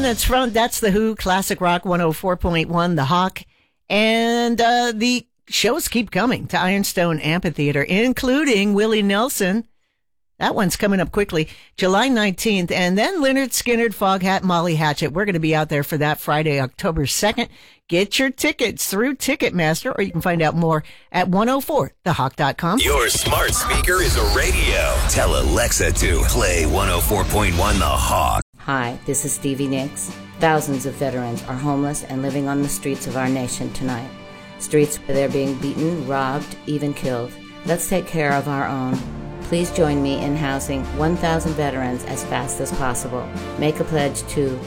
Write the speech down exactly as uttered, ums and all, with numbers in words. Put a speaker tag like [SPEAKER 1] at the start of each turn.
[SPEAKER 1] minutes front, that's The Who, Classic Rock one oh four point one, The Hawk. And uh, the shows keep coming to Ironstone Amphitheater, including Willie Nelson. That one's coming up quickly, July nineteenth. And then Lynyrd Skynyrd, Foghat, Molly Hatchet. We're going to be out there for that Friday, October second. Get your tickets through Ticketmaster, or you can find out more at one oh four the hawk dot com.
[SPEAKER 2] Your smart speaker is a radio. Tell Alexa to play one oh four point one The Hawk.
[SPEAKER 3] Hi, this is Stevie Nicks. Thousands of veterans are homeless and living on the streets of our nation tonight. Streets where they're being beaten, robbed, even killed. Let's take care of our own. Please join me in housing one thousand veterans as fast as possible. Make a pledge to